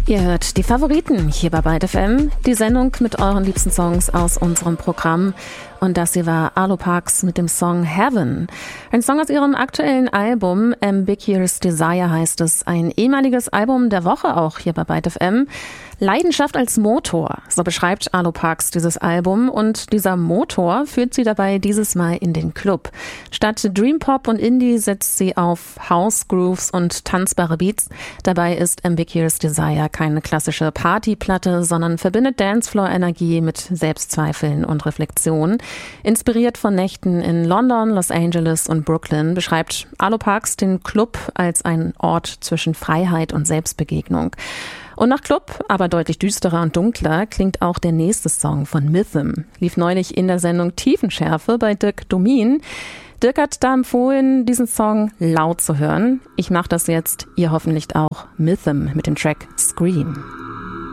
Ihr hört die Favoriten hier bei Byte FM, die Sendung mit euren liebsten Songs aus unserem Programm. Und das hier war Arlo Parks mit dem Song Heaven. Ein Song aus ihrem aktuellen Album Ambiguous Desire heißt es. Ein ehemaliges Album der Woche auch hier bei Byte FM. Leidenschaft als Motor, so beschreibt Arlo Parks dieses Album. Und dieser Motor führt sie dabei dieses Mal in den Club. Statt Dream Pop und Indie setzt sie auf House Grooves und tanzbare Beats. Dabei ist Ambiguous Desire keine klassische Partyplatte, sondern verbindet Dancefloor-Energie mit Selbstzweifeln und Reflexion. Inspiriert von Nächten in London, Los Angeles und Brooklyn beschreibt Arlo Parks den Club als einen Ort zwischen Freiheit und Selbstbegegnung. Und nach Club, aber deutlich düsterer und dunkler, klingt auch der nächste Song von Mythm. Lief neulich in der Sendung Tiefenschärfe bei Dirk Domin. Dirk hat da empfohlen, diesen Song laut zu hören. Ich mache das jetzt, ihr hoffentlich auch. Mythm mit dem Track Scream.